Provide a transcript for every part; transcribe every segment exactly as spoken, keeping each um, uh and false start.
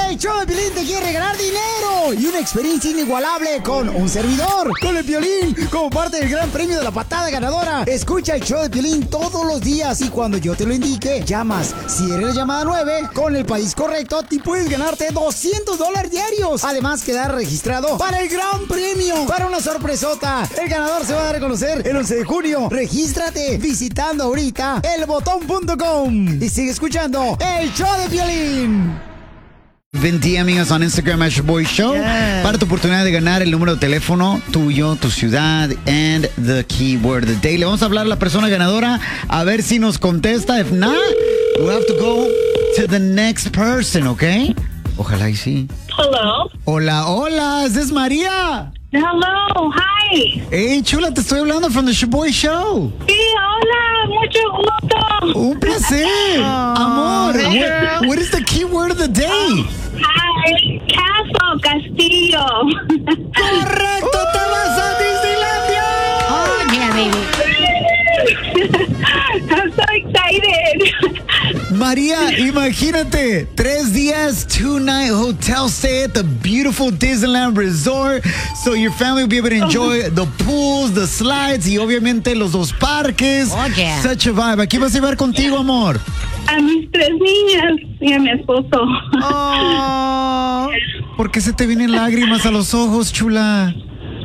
El show de Piolín te quiere regalar dinero y una experiencia inigualable con un servidor, con el Piolín, como parte del gran premio de la patada ganadora. Escucha el show de Piolín todos los días y cuando yo te lo indique, llamas. Si eres la llamada nueve, con el país correcto, te puedes ganarte doscientos dólares diarios. Además, quedar registrado para el gran premio, para una sorpresota. El ganador se va a dar a conocer el once de junio. Regístrate visitando ahorita el botón punto com y sigue escuchando el show de Piolín. Ven amigos on Instagram at your boy show yeah. para tu oportunidad de ganar el número de teléfono tuyo, tu ciudad and the keyword of the day. Le vamos a hablar a la persona ganadora a ver si nos contesta. If not, we'll have to go to the next person, ¿ok? Ojalá y sí. Hello. Hola, hola, ¿es this María? Hello, hi. Hey, chula, te estoy hablando from the Shaboy Show. Sí, hola, mucho gusto. Un placer. Oh, amor, what, what is the keyword of the day? Oh, hi, Castle, Castillo. Correcto, uh, te vas a Disneylandia. Oh, yeah, baby. I'm so excited. María, imagínate, tres días, two night hotel stay at the beautiful Disneyland Resort, so your family will be able to enjoy the pools, the slides y obviamente los dos parques. Oh, yeah. Such a vibe. ¿A quién vas a llevar contigo, amor? A mis tres niñas y a mi esposo. Oh, ¿por qué se te vienen lágrimas a los ojos, chula?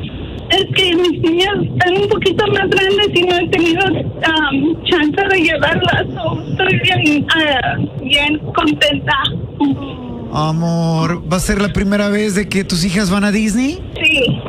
Es que mis niñas están un poquito más grandes y no he tenido um, chance de llevarlas. So estoy bien, uh, bien contenta. Amor, ¿va a ser la primera vez de que tus hijas van a Disney? Sí.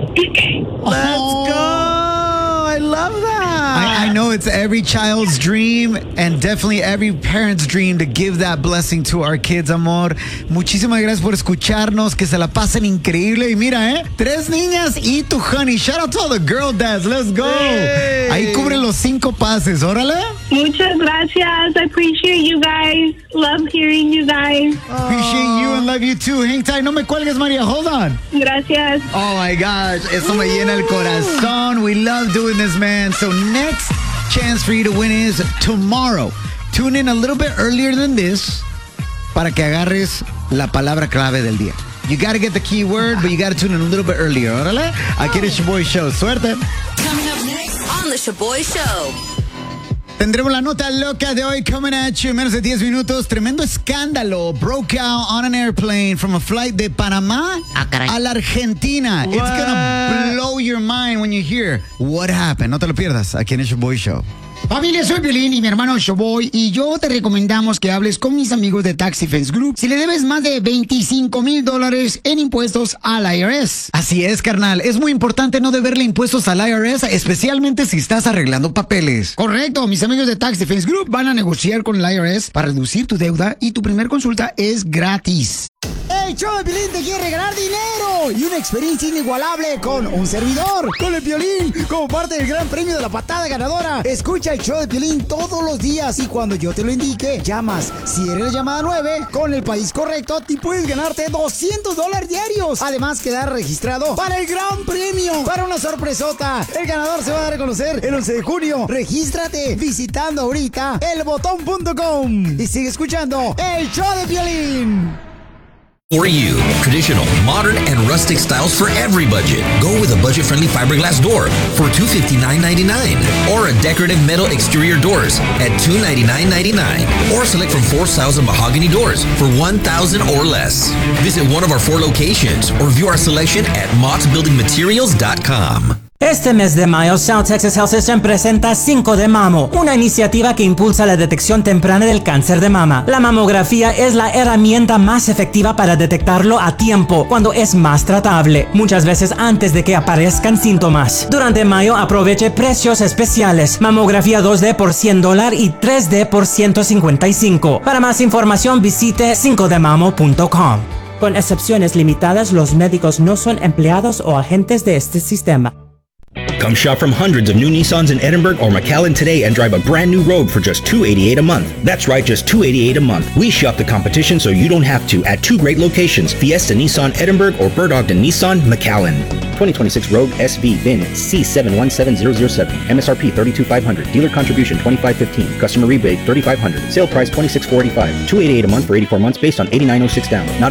Let's oh. go! I love that. I, I know it's every child's dream and definitely every parent's dream to give that blessing to our kids, amor. Muchísimas gracias por escucharnos, que se la pasen increíble. Y mira, ¿eh? Tres niñas y tu honey. Shout out to all the girl dads. Let's go. Hey. Ahí cubre los cinco pases. Órale. Muchas gracias. I appreciate you guys. Love hearing you guys. Oh. Appreciate you and love you too. Hang tight. No me cuelgues, María. Hold on. Gracias. Oh my gosh. Eso me llena el corazón. We love doing this, man. So next chance for you to win is tomorrow. Tune in a little bit earlier than this para que agarres la palabra clave del día. You got to get the keyword, but you got to tune in a little bit earlier. Órale. Aquí en el Shaboy Show. Suerte. Coming up next on the Shaboy Show. Tendremos la nota loca de hoy coming at you en menos de diez minutos. Tremendo escándalo broke out on an airplane from a flight de Panamá ah, a la Argentina. What? It's gonna blow your mind when you hear what happened. No te lo pierdas aquí en el Shaboy Show. Familia, soy Piolín y mi hermano Shaboy y yo te recomendamos que hables con mis amigos de Tax Defense Group si le debes más de veinticinco mil dólares en impuestos al I R S. Así es, carnal. Es muy importante no deberle impuestos al I R S, especialmente si estás arreglando papeles. Correcto. Mis amigos de Tax Defense Group van a negociar con el I R S para reducir tu deuda y tu primer consulta es gratis. El show de Piolín te quiere regalar dinero y una experiencia inigualable con un servidor, con el Piolín, como parte del gran premio de la patada ganadora. Escucha el show de Piolín todos los días y cuando yo te lo indique, llamas. Si eres la llamada nueve, con el país correcto, te puedes ganarte doscientos dólares diarios. Además, quedar registrado para el gran premio, para una sorpresota. El ganador se va a dar a conocer el once de junio. Regístrate visitando ahorita el botón punto com y sigue escuchando el show de Piolín. For you, traditional, modern, and rustic styles for every budget. Go with a budget-friendly fiberglass door for two hundred fifty-nine ninety-nine, or a decorative metal exterior doors at two hundred ninety-nine ninety-nine, or select from four styles of mahogany doors for one thousand or less. Visit one of our four locations or view our selection at motts building materials dot com. Este mes de mayo, South Texas Health System presenta cinco de Mamo, una iniciativa que impulsa la detección temprana del cáncer de mama. La mamografía es la herramienta más efectiva para detectarlo a tiempo, cuando es más tratable, muchas veces antes de que aparezcan síntomas. Durante mayo, aproveche precios especiales: mamografía dos D por cien dólares y tres D por ciento cincuenta y cinco. Para más información, visite cinco de mamo punto com. Con excepciones limitadas, los médicos no son empleados o agentes de este sistema. Come shop from hundreds of new Nissans in Edinburgh or McAllen today and drive a brand new Rogue for just two hundred eighty-eight dollars a month. That's right, just two hundred eighty-eight dollars a month. We shop the competition so you don't have to at two great locations: Fiesta Nissan Edinburgh or Bird Ogden Nissan McAllen. twenty twenty-six Rogue S V V I N C seven one seven zero zero seven. M S R P thirty-two thousand five hundred dollars. Dealer contribution twenty-five fifteen. Customer rebate thirty-five hundred dollars. Sale price twenty-six forty-five. two hundred eighty-eight dollars a month for eighty-four months based on eighty-nine oh six down. Not